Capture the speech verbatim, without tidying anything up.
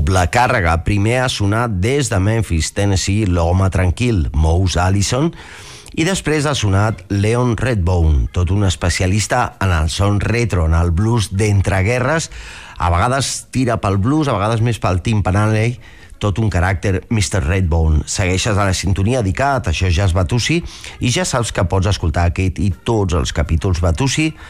doble càrrega. Primer ha sonat des de Memphis, Tennessee, l'home tranquil, Mose Allison, i després ha sonat Leon Redbone, tot un especialista en el son retro, en el blues d'entreguerres. A vegades tira pel blues, a vegades més pel timpanale, tot un caràcter mister Redbone. Segueixes a la sintonia dedicat, això ja és Batusi, i ja saps que pots escoltar aquest i tots els capítols Batusi